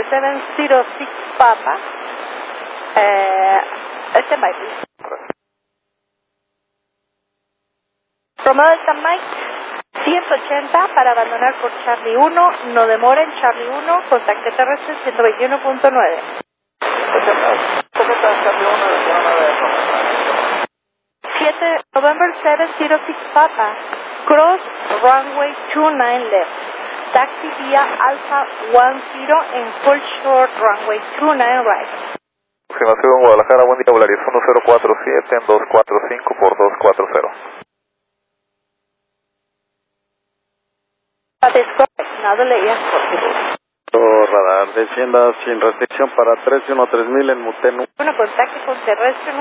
706 Papa. Stand by, please. Romeo Delta Mike 180 para abandonar por Charlie 1, no demoren, Charlie 1, contacte terrestre 121.9. 7 November 706 Papa, cross runway 29 left, taxi via Alpha 10 en full short runway 29 right. Aproximación Guadalajara, buen día, Volaris 1047 en 245 por 240. That is correct, now the latest possible. Radar, descienda sin restricción para 313.000 en Mutenu. Bueno, contacte con terrestre